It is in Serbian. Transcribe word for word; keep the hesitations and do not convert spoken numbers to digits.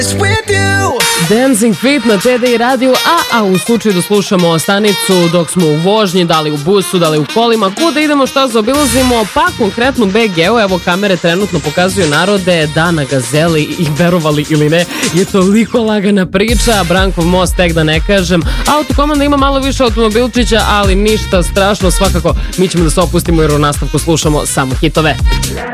Dancing Feet na T D I radiju, a, a u slučaju da slušamo stanicu dok smo u vožnji, da li u busu, da li u kolima, kuda idemo, šta zaobilazimo, pa konkretno B G-u, evo kamere trenutno pokazuju narode da na Gazeli, i verovali ili ne, je toliko lagana priča, Brankov most tek da ne kažem, Autokomanda ima malo više automobilčića, ali ništa strašno, svakako mi ćemo da se opustimo jer u nastavku slušamo samo hitove.